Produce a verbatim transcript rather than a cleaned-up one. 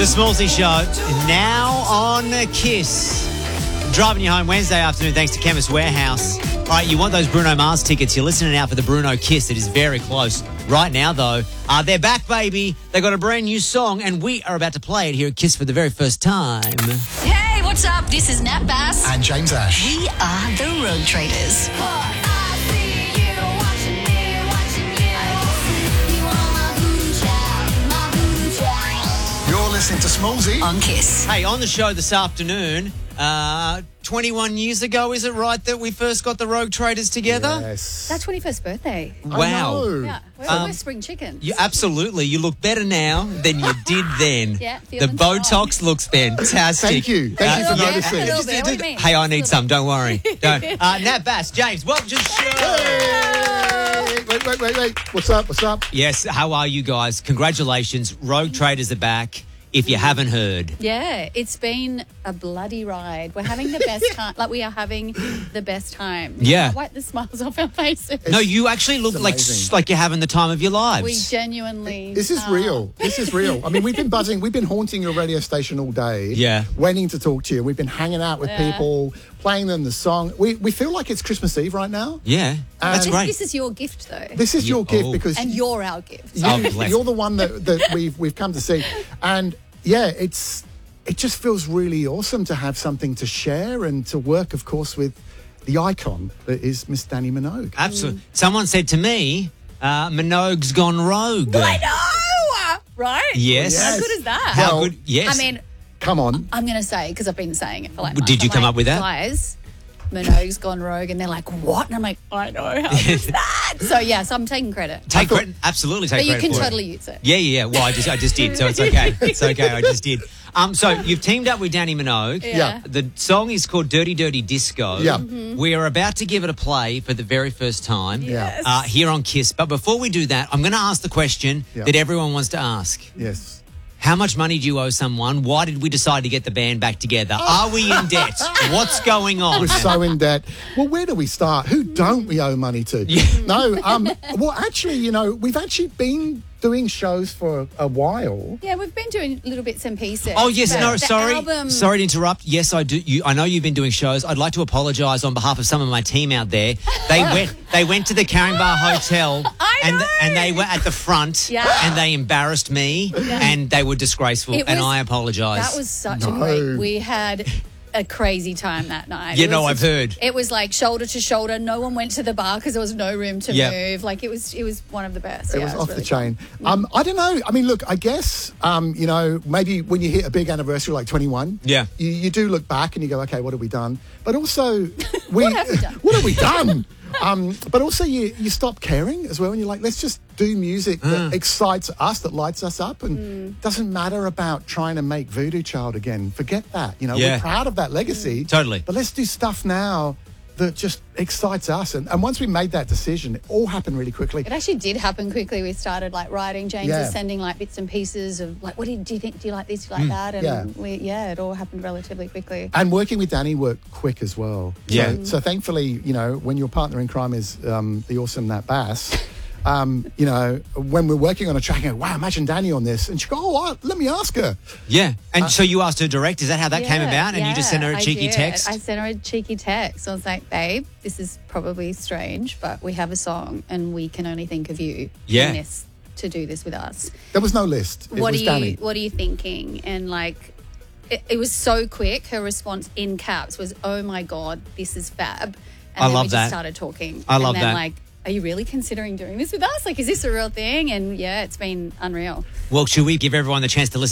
The Smallsy Show, now on Kiss. Driving you home Wednesday afternoon thanks to Chemist Warehouse. All right, you want those Bruno Mars tickets. You're listening out for the Bruno Kiss. It is very close. Right now, though, uh, they're back, baby. They got a brand new song, and we are about to play it here at Kiss for the very first time. Hey, what's up? This is Nat Bass. And James Ash. We are the Road Traders. You're listening to Smallsy on Kiss. Hey, on the show this afternoon, uh, twenty-one years ago, is it right that we first got the Rogue Traders together? Yes. That twenty-first birthday. Wow. Yeah, we're, Um, we're spring chickens. You absolutely. You look better now than you did then. Yeah, the feeling Botox strong. looks fantastic. Thank you. Thank you for A little bit, noticing. a little Just- bit. What do you mean? Hey, I Just a need little some. bit. Don't worry. Don't. Uh, Nat Bass, James, welcome to the show. Hey, wait, wait, wait, wait. What's up? What's up? Yes, how are you guys? Congratulations. Rogue Traders are back. If you haven't heard. Yeah, it's been a bloody ride. We're having the best time. Like, we are having the best time. Yeah. Can't wipe the smiles off our faces. No, you actually look it's like amazing. like you're having the time of your lives. We genuinely This is are. real. This is real. I mean, we've been buzzing. We've been haunting your radio station all day. Yeah. Waiting to talk to you. We've been hanging out with Yeah. people, playing them the song. We we feel like it's Christmas Eve right now. yeah, that's This, great. this is your gift, though. This is Yeah, your gift oh. because and you're our gift. you, Oh, bless. you're the one that, that we've we've come to see. And yeah, it's it just feels really awesome to have something to share and to work, of course, with the icon that is Miss Dannii Minogue. Absolutely. Someone said to me, uh, Minogue's gone rogue. I know! Right? Yes. How Yes. good is that? How Well, good? Yes. I mean, Come on. I'm going to say, because I've been saying it for like Did months, you I'm come like, up with that? Guys, Minogue's gone rogue. And they're like, what? And I'm like, I know. How is that? So, yeah, so I'm taking credit. take credit. Absolutely take But you credit can for it. totally use it. Yeah, yeah, yeah. Well, I just, I just did, so it's okay. It's okay. I just did. Um, so you've teamed up with Dannii Minogue. Yeah. The song is called "Dirty Dirty Disco." Yeah. Mm-hmm. We are about to give it a play for the very first time. Yeah. Uh, here on Kiss. But before we do that, I'm going to ask the question Yeah. that everyone wants to ask. Yes. How much money do you owe someone? Why did we decide to get the band back together? Are we in debt? What's going on? We're so in debt. Well, where do we start? Who don't we owe money to? No, um, well, actually, you know, we've actually been doing shows for a while. Yeah, we've been doing little bits and pieces. Oh, yes, But no, the sorry. album- Sorry to interrupt. Yes, I do. You, I know you've been doing shows. I'd like to apologise on behalf of some of my team out there. They went They went to the Caring Bar Hotel I and know. and they were at the front Yeah. and they embarrassed me and they were disgraceful It and was- I apologise. That was such No. a great. We had a crazy time that night. You It know, was I've heard. It was like shoulder to shoulder. No one went to the bar because there was no room to Yep. move. Like it was, it was one of the best. It Yeah, was off really the chain. Um, I don't know. I mean, look, I guess, um, you know, maybe when you hit a big anniversary like twenty-one, Yeah. you, you do look back and you go, okay, what have we done? But also, we, What have we done? what have we done? Um, but also, you, you stop caring as well, and you're like, let's just do music that Mm. excites us, that lights us up, and Mm. doesn't matter about trying to make Voodoo Child again. Forget that. You know, Yeah. we're proud of that legacy. Totally. But let's do stuff now that just excites us. And, and once we made that decision, it all happened really quickly. It actually did happen quickly. We started like writing. James Yeah. was sending like bits and pieces of like, what do you, do you think? Do you like this? Do you like that? And Yeah. we, yeah, it all happened relatively quickly. And working with Dannii worked quick as well. Yeah. So, so thankfully, you know, when your partner in crime is um, the awesome Nat Bass, um, you know, when we're working on a track, I go, wow, imagine Dannii on this. And she go, oh, uh, let me ask her. Yeah. And so you asked her direct. Is that how that came Yeah, about? And you just sent her a yeah, I cheeky did. text? I sent her a cheeky text. I was like, babe, this is probably strange, but we have a song and we can only think of you Yeah. in this, to do this with us. There was no list. It what was are you Dannii. What are you thinking? And like, it, it was so quick. Her response in caps was, "Oh my god, this is fab." And I then love we that. just started talking. I love and then, that. Like, are you really considering doing this with us? Like, is this a real thing? And yeah, it's been unreal. Well, should we give everyone the chance to listen?